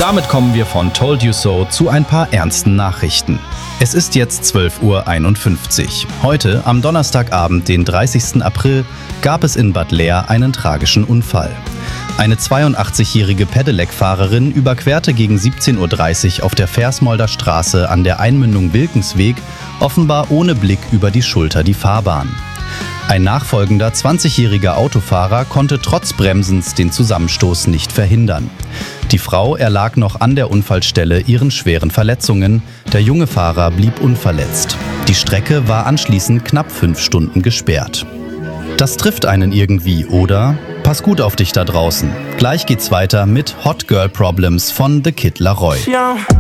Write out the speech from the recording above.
damit kommen wir von Told You So zu ein paar ernsten Nachrichten. Es ist jetzt 12:51 Uhr. Heute, am Donnerstagabend, den 30. April, gab es in Bad Leer einen tragischen Unfall. Eine 82-jährige Pedelec-Fahrerin überquerte gegen 17:30 Uhr auf der Versmolder Straße an der Einmündung Wilkensweg offenbar ohne Blick über die Schulter die Fahrbahn. Ein nachfolgender 20-jähriger Autofahrer konnte trotz Bremsens den Zusammenstoß nicht verhindern. Die Frau erlag noch an der Unfallstelle ihren schweren Verletzungen, der junge Fahrer blieb unverletzt. Die Strecke war anschließend knapp 5 Stunden gesperrt. Das trifft einen irgendwie, oder? Pass gut auf dich da draußen. Gleich geht's weiter mit Hot Girl Problems von The Kid Laroi.